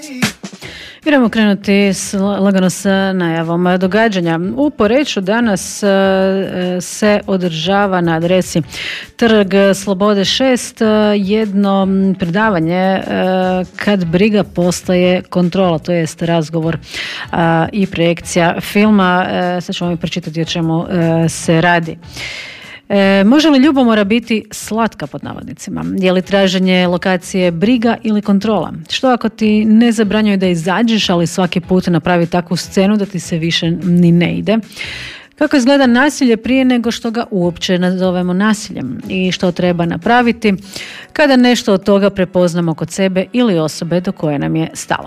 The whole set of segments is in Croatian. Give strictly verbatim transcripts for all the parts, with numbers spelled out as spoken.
Idemo krenuti s, lagano sa najavom događanja. U Poreču danas se održava na adresi Trg Slobode šest jedno predavanje Kad briga postaje kontrola, to jest razgovor i projekcija filma. Sad ćemo mi pročitati o čemu se radi. E, može li ljubomora biti slatka pod navodnicima? Je li traženje lokacije briga ili kontrola? Što ako ti ne zabranjuje da izađeš, ali svaki put napravi takvu scenu da ti se više ni ne ide? Kako izgleda nasilje prije nego što ga uopće nazovemo nasiljem? I što treba napraviti kada nešto od toga prepoznamo kod sebe ili osobe do koje nam je stalo?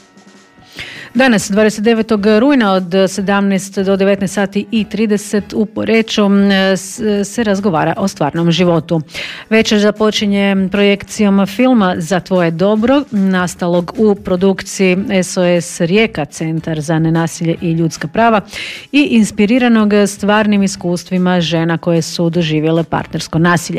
Danas, dvadeset devetog rujna od sedamnaest do devetnaest sati i trideset u Poreču se razgovara o stvarnom životu. Večer započinje projekcijom filma Za tvoje dobro, nastalog u produkciji S O S Rijeka, Centar za nenasilje i ljudska prava, i inspiriranog stvarnim iskustvima žena koje su doživjele partnersko nasilje.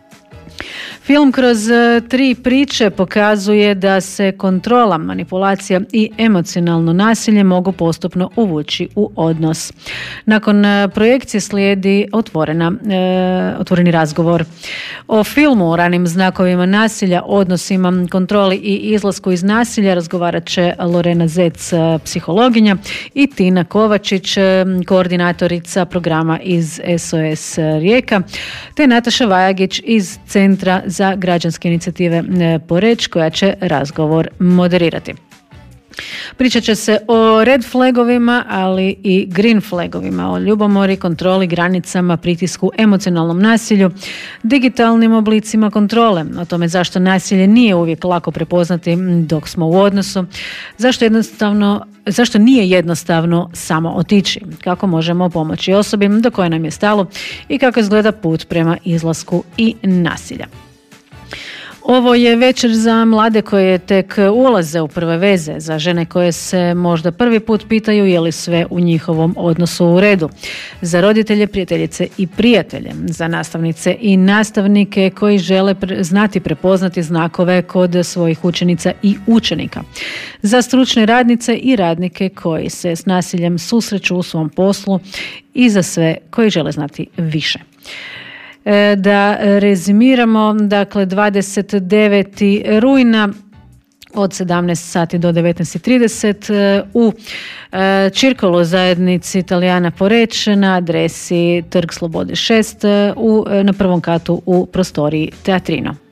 Film kroz tri priče pokazuje da se kontrola, manipulacija i emocionalno nasilje mogu postupno uvući u odnos. Nakon projekcije slijedi otvorena, e, otvoreni razgovor. O filmu, o ranim znakovima nasilja, odnosima, kontroli i izlasku iz nasilja razgovarat će Lorena Zec, psihologinja, i Tina Kovačić, koordinatorica programa iz S O S Rijeka, te Nataša Vajagić iz Centra za građanske inicijative Poreč, koja će razgovor moderirati. Pričat će se o red flagovima, ali i green flagovima, o ljubomori, kontroli, granicama, pritisku, emocionalnom nasilju, digitalnim oblicima kontrole, o tome zašto nasilje nije uvijek lako prepoznati dok smo u odnosu, zašto jednostavno Zašto nije jednostavno samo otići, kako možemo pomoći osobi do koje nam je stalo i kako izgleda put prema izlasku i nasilja. Ovo je večer za mlade koje tek ulaze u prve veze, za žene koje se možda prvi put pitaju je li sve u njihovom odnosu u redu, za roditelje, prijateljice i prijatelje, za nastavnice i nastavnike koji žele pre- znati prepoznati znakove kod svojih učenica i učenika, za stručne radnice i radnike koji se s nasiljem susreću u svom poslu i za sve koji žele znati više. Da rezimiramo, dakle dvadeset devetog rujna od sedamnaest sati do devetnaest i trideset u Circolo zajednici Italijana Poreč na adresi Trg Slobode šest u, na prvom katu u prostoriji Teatrino.